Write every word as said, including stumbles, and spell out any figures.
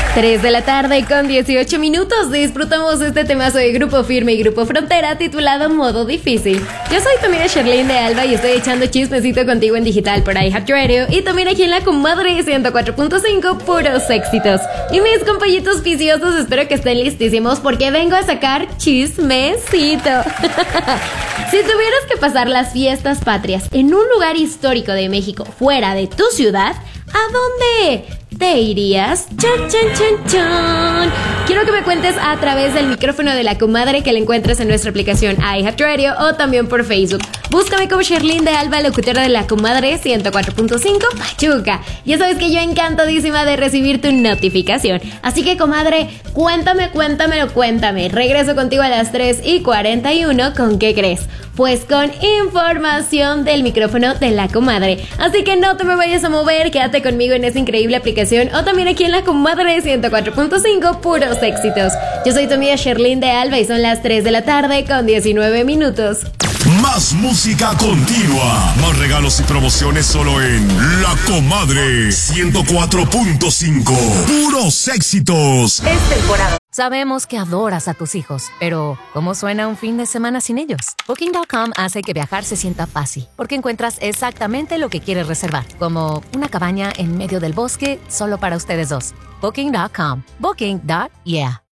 tres de la tarde con dieciocho minutos. Disfrutamos este temazo de Grupo Firme y Grupo Frontera titulado Modo Difícil. Yo soy tu amiga Sherlyn de Alba y estoy echando chismecito contigo en digital por iHeartRadio y también aquí en la comadre ciento cuatro punto cinco, puros éxitos. Y mis compañitos viciosos, espero que estén listísimos porque vengo a sacar chismecito. Si tuvieras que pasar las fiestas patrias en un lugar histórico de México fuera de tu ciudad, ¿a dónde te irías? Chan, chan, chan, chan. Quiero que me cuentes a través del micrófono de la comadre que la encuentras en nuestra aplicación iHeartRadio o también por Facebook. Búscame como Sherlyn de Alba, locutora de la comadre ciento cuatro punto cinco Pachuca. Ya sabes que yo encantadísima de recibir tu notificación. Así que, comadre, cuéntame, cuéntamelo, cuéntame. Regreso contigo a las tres y cuarenta y uno. ¿Con qué crees? Pues con información del micrófono de la comadre. Así que no te me vayas a mover, quédate conmigo en esta increíble aplicación o también aquí en la comadre ciento cuatro punto cinco, puros éxitos. Yo soy tu amiga Sherlyn de Alba y son las tres de la tarde con diecinueve minutos. Más música continua, más regalos y promociones solo en La Comadre ciento cuatro punto cinco. Puros éxitos. Es temporada. Sabemos que adoras a tus hijos, pero ¿cómo suena un fin de semana sin ellos? Booking punto com hace que viajar se sienta fácil, porque encuentras exactamente lo que quieres reservar, como una cabaña en medio del bosque solo para ustedes dos. Booking punto com. Booking. Yeah.